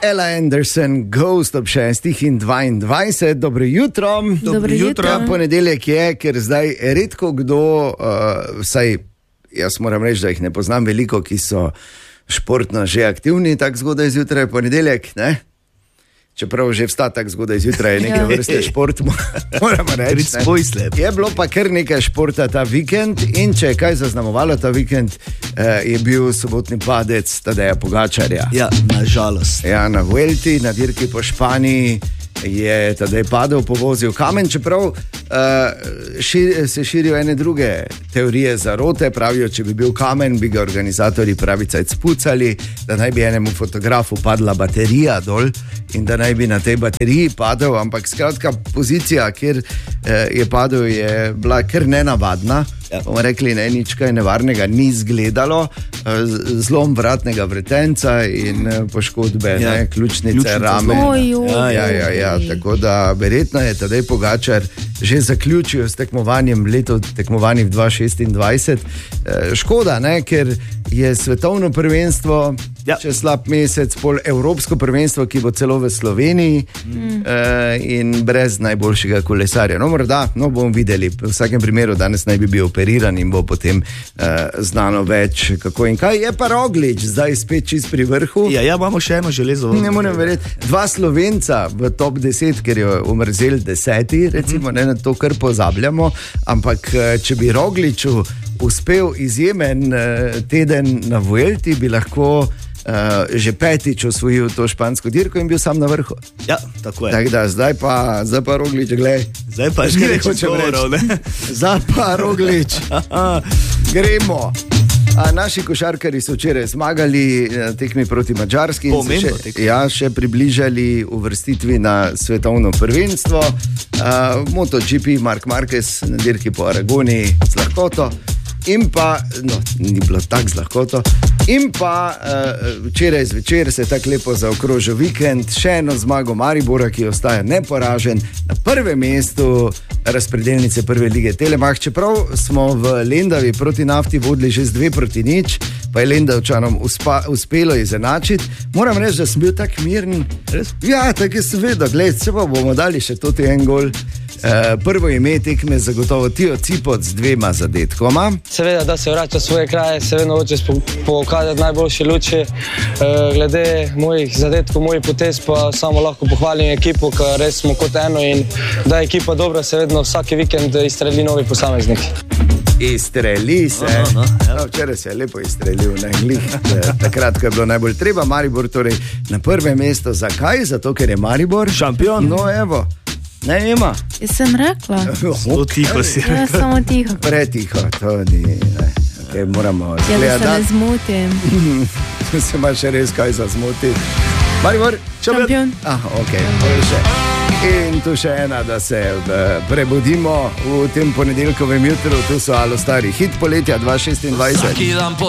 Ella Anderson, Ghost ob 6:22. Dobro jutro. Dobro jutro. Ponedeljek je, ker zdaj redko kdo, vsaj jaz moram reči, da jih ne poznam veliko, ki so športno že aktivni tako zgodaj zjutraj, ponedeljek, ne? Čeprav že vsta tako zgodaj zjutraj, je nekaj vrste šport, moramo reči. Je bilo pa kar nekaj športa ta vikend in če je kaj zaznamovalo ta vikend, je bil sobotni padec Tadeja Pogačarja. Ja, nažalost. Ja, na Vuelti, na dirki po Španiji je Tadej padel, povozil kamen, čeprav se širijo ene druge teorije zarote, pravijo, če bi bil kamen, bi ga organizatorji pravicajt spucali, da naj bi enemu fotografu padla baterija dol in da naj bi na tej bateriji padel, ampak skratka pozicija, kjer je padel, je bila kar nenavadna. Bomo rekli, ne, nič kaj nevarnega ni izgledalo, zlom vratnega vretenca in poškodbe, ne, ključnice, rame. Ja, tako da verjetno je Tadej Pogačar že zaključil s tekmovanjem leto tekmovanj v 2026. Škoda, ne, ker je svetovno prvenstvo čez slab mesec, pol evropsko prvenstvo, ki bo celo v Sloveniji in brez najboljšega kolesarja. No, morda, bomo videli. V vsakem primeru danes naj bi bil operiran in bo potem znano več kako in kaj. Je pa Roglič zdaj spet čist pri vrhu. Ja, imamo še eno železo. Ne morem verjeti. Dva Slovenca v top 10, ker je Umrzel 10, recimo, ne, na to kar pozabljamo, ampak če bi Rogliču uspel izjemen teden na Vuelti, bi lahko že 5. osvojil to špansko dirko in bil sam na vrhu. Ja, tako je. Tak da, zdaj pa Roglič, glej. Zdaj pa že nekaj govorov, ne? Zdaj pa Roglič. Gremo. Naši košarkari so včeraj zmagali tekmi proti Madžarski in še približali uvrstitvi na svetovno prvenstvo. MotoGP Marc Marquez na dirki po Aragoni z lahkoto. In pa, ni bilo tako z lahkoto, in pa včeraj zvečer se je tako lepo zaokrožil vikend, še eno zmago Maribora, ki ostaja neporažen na prvem mestu razpredelnice prve lige Telemach, čeprav smo v Lendavi proti Nafti vodili že z 2-0, pa je Lendavčanom uspelo izenačiti. Moram reči, da sem bil tak miren. Ja, tako je seveda, gled, se pa bomo dali še toti en gol. Prvo ime tekme zagotovo Tio Cipot z 2 zadetkoma. Seveda, da se vrača v svoje kraje, se vedno hoče pokazati najboljše luči. Glede mojih zadetkov, mojih potez pa samo lahko pohvalim ekipo, ker res smo kot eno in da je ekipa dobra, se vedno vsaki vikend izstreli novi posameznik. Izstreli se. Včeraj se je lepo izstrelil, takrat, ko je bilo najbolj treba. Maribor torej na prvem mestu. Zakaj? Zato, ker je Maribor šampion. No, evo. Ne, ima. Jaz sem rekla. Zelo tiho si rekla. Ja, samo tiho. Pretiho, to ni. Okay, moramo zgledati. Ja, da se ne zmotim. Se ima še res kaj za zmotiti. Maribor, šampion. Ok. In tu še ena, da se prebudimo v tem ponedeljkovem jutru. Tu so Alostari, hit poletja 2026.